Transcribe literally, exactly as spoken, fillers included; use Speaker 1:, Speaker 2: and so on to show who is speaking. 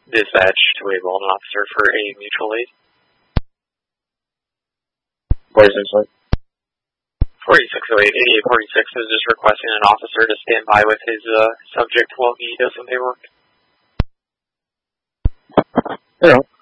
Speaker 1: Dispatch to a Walden officer for a mutual aid.
Speaker 2: forty-six oh eight.
Speaker 1: forty-six oh eight, eighty-eight forty-six is just requesting an officer to stand by with his uh, subject while he does some paperwork.
Speaker 2: Yeah.